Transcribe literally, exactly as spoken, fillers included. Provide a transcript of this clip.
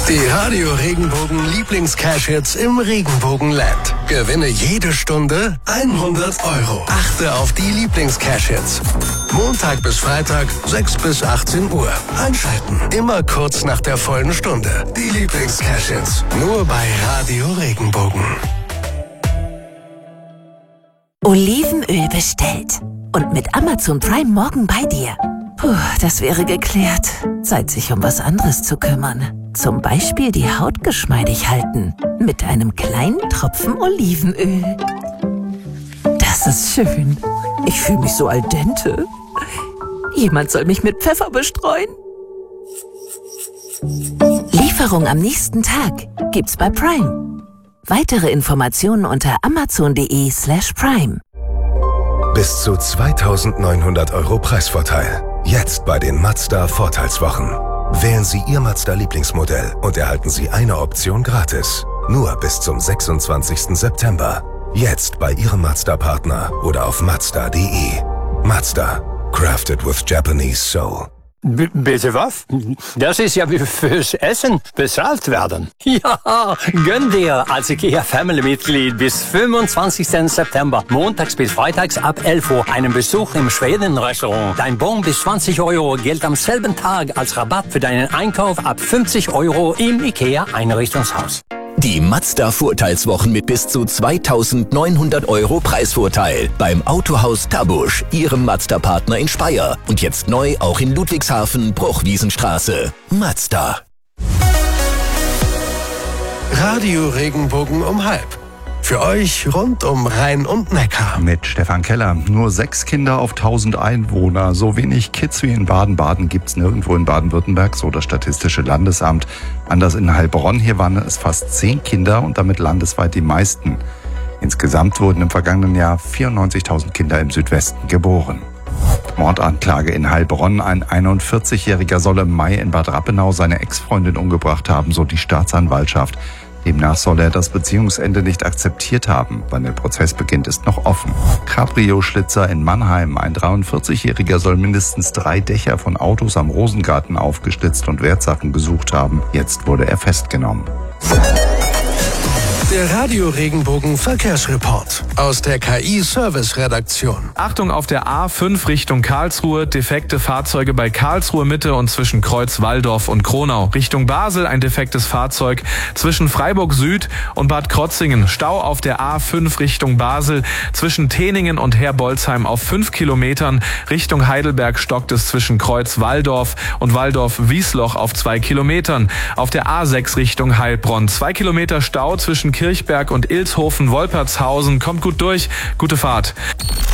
Die Radio Regenbogen Lieblings-Cash-Hits im Regenbogenland. Gewinne jede Stunde hundert Euro. Achte auf die Lieblings-Cash-Hits. Montag bis Freitag, sechs bis achtzehn Uhr. Einschalten. Immer kurz nach der vollen Stunde. Die Lieblings-Cash-Hits. Nur bei Radio Regenbogen. Olivenöl bestellt. Und mit Amazon Prime morgen bei dir. Puh, das wäre geklärt. Zeit, sich um was anderes zu kümmern. Zum Beispiel die Haut geschmeidig halten. Mit einem kleinen Tropfen Olivenöl. Das ist schön. Ich fühle mich so al dente. Jemand soll mich mit Pfeffer bestreuen. Lieferung am nächsten Tag gibt's bei Prime. Weitere Informationen unter amazon.de slash prime. Bis zu zweitausendneunhundert Euro Preisvorteil. Jetzt bei den Mazda-Vorteilswochen. Wählen Sie Ihr Mazda-Lieblingsmodell und erhalten Sie eine Option gratis. Nur bis zum sechsundzwanzigsten September. Jetzt bei Ihrem Mazda-Partner oder auf mazda punkt de. Mazda. Crafted with Japanese Soul. B- bitte was? Das ist ja wie fürs Essen bezahlt werden. Ja, gönn dir als IKEA Family-Mitglied bis fünfundzwanzigsten September, montags bis freitags ab elf Uhr, einen Besuch im Schweden-Restaurant. Dein Bon bis zwanzig Euro gilt am selben Tag als Rabatt für deinen Einkauf ab fünfzig Euro im IKEA-Einrichtungshaus. Die Mazda-Vorteilswochen mit bis zu zweitausendneunhundert Euro Preisvorteil beim Autohaus Tabusch, Ihrem Mazda-Partner in Speyer. Und jetzt neu auch in Ludwigshafen, Bruchwiesenstraße. Mazda. Radio Regenbogen um halb. Für euch rund um Rhein und Neckar. Mit Stefan Keller. Nur sechs Kinder auf tausend Einwohner. So wenig Kids wie in Baden-Baden gibt's nirgendwo in Baden-Württemberg, so das Statistische Landesamt. Anders in Heilbronn, hier waren es fast zehn Kinder und damit landesweit die meisten. Insgesamt wurden im vergangenen Jahr vierundneunzigtausend Kinder im Südwesten geboren. Mordanklage in Heilbronn. Ein einundvierzigjähriger soll im Mai in Bad Rappenau seine Ex-Freundin umgebracht haben, so die Staatsanwaltschaft. Demnach soll er das Beziehungsende nicht akzeptiert haben. Wann der Prozess beginnt, ist noch offen. Cabrio-Schlitzer in Mannheim. Ein dreiundvierzigjähriger soll mindestens drei Dächer von Autos am Rosengarten aufgeschlitzt und Wertsachen gesucht haben. Jetzt wurde er festgenommen. Der Radio Regenbogen Verkehrsreport aus der K I-Service-Redaktion. Achtung auf der A fünf Richtung Karlsruhe, defekte Fahrzeuge bei Karlsruhe Mitte und zwischen Kreuz Walldorf und Kronau. Richtung Basel ein defektes Fahrzeug zwischen Freiburg Süd und Bad Krotzingen. Stau auf der A fünf Richtung Basel zwischen Teningen und Herbolzheim auf fünf Kilometern. Richtung Heidelberg stockt es zwischen Kreuz Walldorf und Walldorf-Wiesloch auf zwei Kilometern. Auf der A sechs Richtung Heilbronn zwei Kilometer Stau zwischen Kirchberg und Ilshofen-Wolpertshausen. Kommt gut durch. Gute Fahrt.